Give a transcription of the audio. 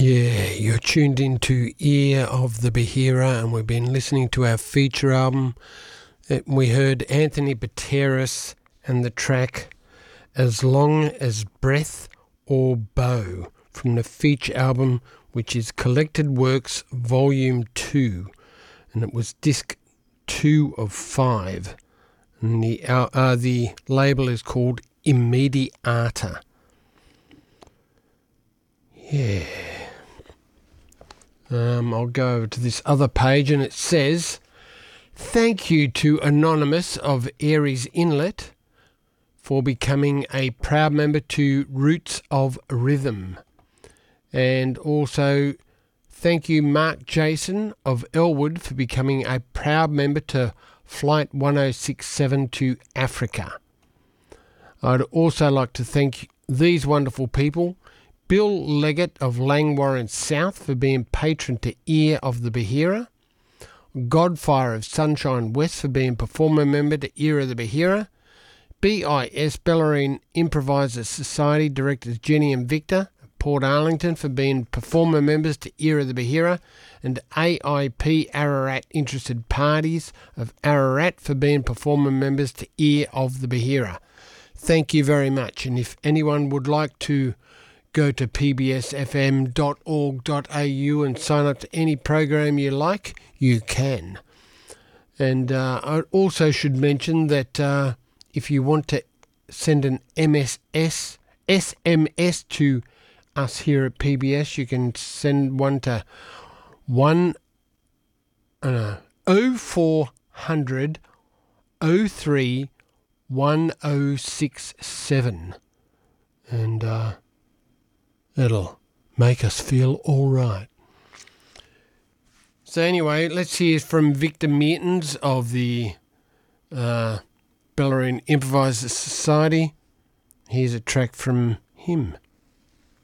Yeah, you're tuned into Ear of the Bahira, and we've been listening to our feature album. We heard Anthony Bateras and the track As Long as Breath or Bow from the feature album, which is Collected Works Volume 2, and it was disc 2 of 5. And the label is called Immediata. Yeah. I'll go over to this other page and it says, thank you to Anonymous of Aries Inlet for becoming a proud member to Roots of Rhythm. And also thank you Mark Jason of Elwood for becoming a proud member to Flight 1067 to Africa. I'd also like to thank these wonderful people: Bill Leggett of Langwarrin South for being patron to Ear of the Bahira, Godfire of Sunshine West for being performer member to Ear of the Bahira, BIS Bellarine Improvisers Society directors Jenny and Victor of Port Arlington for being performer members to Ear of the Bahira, and AIP Ararat Interested Parties of Ararat for being performer members to Ear of the Bahira. Thank you very much, and if anyone would like to go to pbsfm.org.au and sign up to any program you like, you can. And I also should mention that if you want to send an SMS to us here at PBS, you can send one to 0400 03 1067. And it'll make us feel all right. So anyway, let's hear from Victor Mertens of the Bellarine Improvisers Society. Here's a track from him.